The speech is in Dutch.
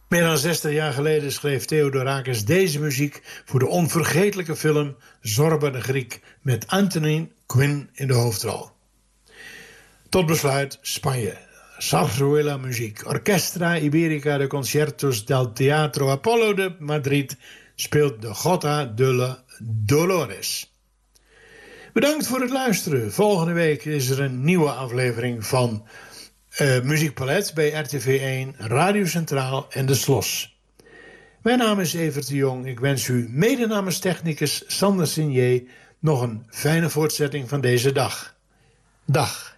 Meer dan 60 jaar geleden schreef Theodorakis deze muziek voor de onvergetelijke film Zorba de Griek met Antonin Quinn in de hoofdrol. Tot besluit Spanje. Zarzuela muziek. Orchestra Ibérica de Conciertos del Teatro Apollo de Madrid speelt de Jota de la Dolores. Bedankt voor het luisteren. Volgende week is er een nieuwe aflevering van Muziekpalet bij RTV1, Radio Centraal en De Slos. Mijn naam is Evert de Jong. Ik wens u mede namens technicus Sander Signé nog een fijne voortzetting van deze dag. Dag.